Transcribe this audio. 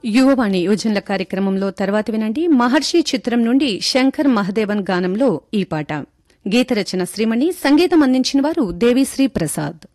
యువవాణి యువజనుల కార్యక్రమంలో తర్వాత వినండి మహర్షి చిత్రం నుండి శంకర్ మహదేవన్ గానంలో ఈ పాట. గీత రచన శ్రీమణి, సంగీతం అందించిన వారు దేవిశ్రీ ప్రసాద్.